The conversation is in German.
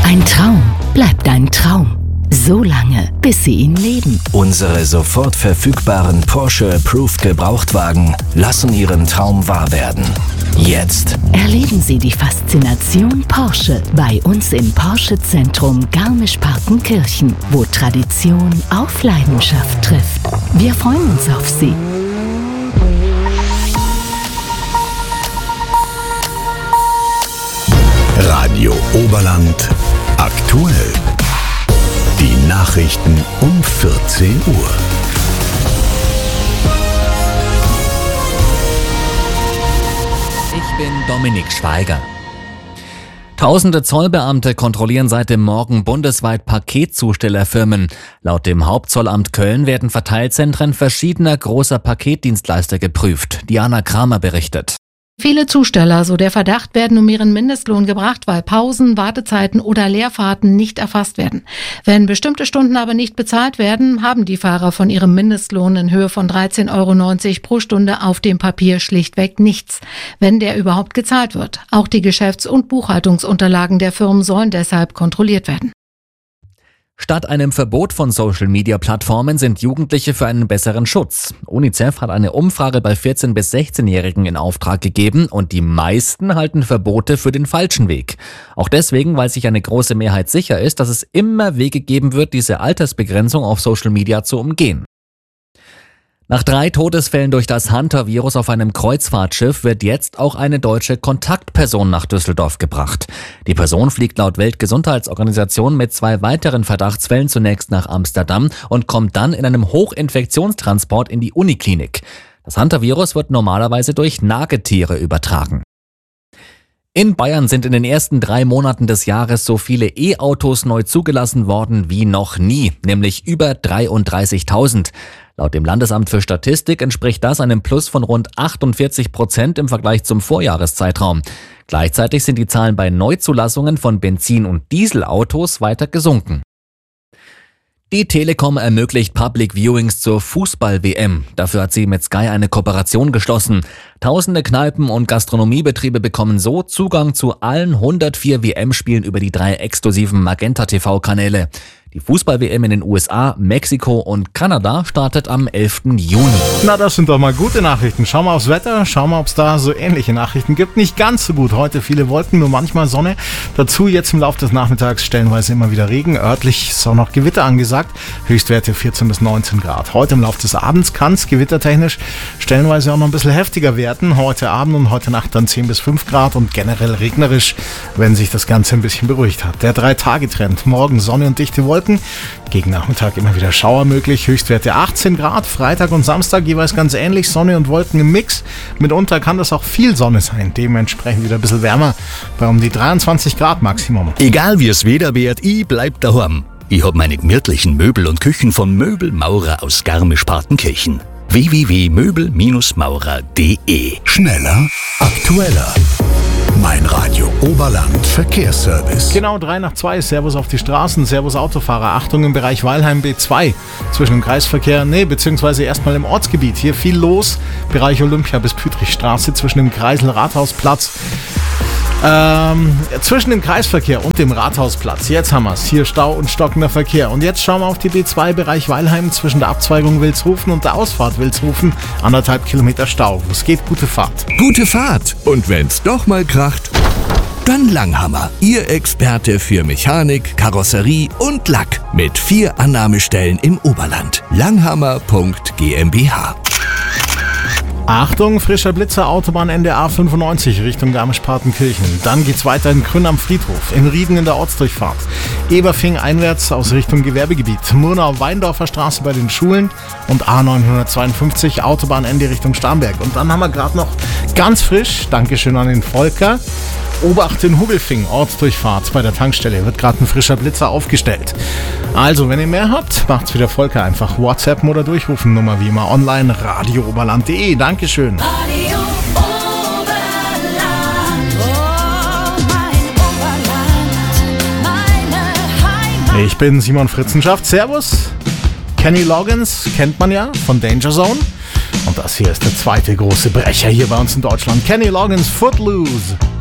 Ein Traum bleibt ein Traum. So lange, bis Sie ihn leben. Unsere sofort verfügbaren Porsche Approved Gebrauchtwagen lassen Ihren Traum wahr werden. Jetzt Erleben Sie die Faszination Porsche bei uns im Porsche-Zentrum Garmisch-Partenkirchen, wo Tradition auf Leidenschaft trifft. Wir freuen uns auf Sie. Radio Oberland aktuell. Die Nachrichten um 14 Uhr. Ich bin Dominik Schweiger. Tausende Zollbeamte kontrollieren seit dem Morgen bundesweit Paketzustellerfirmen. Laut dem Hauptzollamt Köln werden Verteilzentren verschiedener großer Paketdienstleister geprüft. Diana Kramer berichtet. Viele Zusteller, so der Verdacht, werden um ihren Mindestlohn gebracht, weil Pausen, Wartezeiten oder Leerfahrten nicht erfasst werden. Wenn bestimmte Stunden aber nicht bezahlt werden, haben die Fahrer von ihrem Mindestlohn in Höhe von 13,90 € pro Stunde auf dem Papier schlichtweg nichts, wenn der überhaupt gezahlt wird. Auch die Geschäfts- und Buchhaltungsunterlagen der Firmen sollen deshalb kontrolliert werden. Statt einem Verbot von Social-Media-Plattformen sind Jugendliche für einen besseren Schutz. UNICEF hat eine Umfrage bei 14- bis 16-Jährigen in Auftrag gegeben und die meisten halten Verbote für den falschen Weg. Auch deswegen, weil sich eine große Mehrheit sicher ist, dass es immer Wege geben wird, diese Altersbegrenzung auf Social-Media zu umgehen. Nach 3 Todesfällen durch das Hunter-Virus auf einem Kreuzfahrtschiff wird jetzt auch eine deutsche Kontaktperson nach Düsseldorf gebracht. Die Person fliegt laut Weltgesundheitsorganisation mit 2 weiteren Verdachtsfällen zunächst nach Amsterdam und kommt dann in einem Hochinfektionstransport in die Uniklinik. Das Hunter-Virus wird normalerweise durch Nagetiere übertragen. In Bayern sind in den ersten 3 Monaten des Jahres so viele E-Autos neu zugelassen worden wie noch nie, nämlich über 33.000. Laut dem Landesamt für Statistik entspricht das einem Plus von rund 48% im Vergleich zum Vorjahreszeitraum. Gleichzeitig sind die Zahlen bei Neuzulassungen von Benzin- und Dieselautos weiter gesunken. Die Telekom ermöglicht Public Viewings zur Fußball-WM. Dafür hat sie mit Sky eine Kooperation geschlossen. Tausende Kneipen und Gastronomiebetriebe bekommen so Zugang zu allen 104 WM-Spielen über die 3 exklusiven Magenta-TV-Kanäle. Die Fußball-WM in den USA, Mexiko und Kanada startet am 11. Juni. Na, das sind doch mal gute Nachrichten. Schau mal aufs Wetter, schau mal, ob es da so ähnliche Nachrichten gibt. Nicht ganz so gut. Heute viele Wolken, nur manchmal Sonne. Dazu jetzt im Laufe des Nachmittags stellenweise immer wieder Regen. Örtlich ist auch noch Gewitter angesagt. Höchstwerte 14 bis 19 Grad. Heute im Laufe des Abends kann es gewittertechnisch stellenweise auch noch ein bisschen heftiger werden. Heute Abend und heute Nacht dann 10 bis 5 Grad und generell regnerisch, wenn sich das Ganze ein bisschen beruhigt hat. Der 3-Tage-Trend. Morgen Sonne und dichte Wolken. Gegen Nachmittag immer wieder Schauer möglich. Höchstwerte 18 Grad. Freitag und Samstag jeweils ganz ähnlich. Sonne und Wolken im Mix. Mitunter kann das auch viel Sonne sein. Dementsprechend wieder ein bisschen wärmer. Bei um die 23 Grad Maximum. Egal wie es Wetter wird, ich bleib daheim. Ich hab meine gemütlichen Möbel und Küchen von Möbelmaurer aus Garmisch-Partenkirchen. www.möbelmaurer.de. Schneller, aktueller. Mein Radio Oberland Verkehrsservice. Genau 3:02. Servus auf die Straßen, Servus Autofahrer. Achtung im Bereich Weilheim B2. Zwischen dem Kreisverkehr, beziehungsweise erstmal im Ortsgebiet. Hier viel los. Bereich Olympia bis Pütrichstraße zwischen dem Kreisel-Rathausplatz. Zwischen dem Kreisverkehr und dem Rathausplatz. Jetzt haben wir es. Hier Stau und stockender Verkehr. Und jetzt schauen wir auf die B2 Bereich Weilheim zwischen der Abzweigung Wilshofen und der Ausfahrt Wilshofen. 1,5 Kilometer Stau. Es geht, gute Fahrt. Gute Fahrt. Und wenn's doch mal kracht, dann Langhammer. Ihr Experte für Mechanik, Karosserie und Lack. Mit 4 Annahmestellen im Oberland. Langhammer.gmbH. Achtung, frischer Blitzer, Autobahnende A95 Richtung Garmisch-Partenkirchen. Dann geht's weiter in Grün am Friedhof, in Rieden in der Ortsdurchfahrt. Eberfing einwärts aus Richtung Gewerbegebiet. Murnau-Weindorfer Straße bei den Schulen und A952 Autobahnende Richtung Starnberg. Und dann haben wir gerade noch ganz frisch, Dankeschön an den Volker, Obacht in Hugelfing, Ortsdurchfahrt bei der Tankstelle. Wird gerade ein frischer Blitzer aufgestellt. Also, wenn ihr mehr habt, macht's wieder Volker. Einfach WhatsApp oder durchrufen. Nummer wie immer online, radiooberland.de. Dankeschön. Radio Oberland, oh, mein Oberland, meine Heimat. Ich bin Simon Fritzenschaft. Servus. Kenny Loggins kennt man ja von Danger Zone. Und das hier ist der zweite große Brecher hier bei uns in Deutschland. Kenny Loggins, Footloose.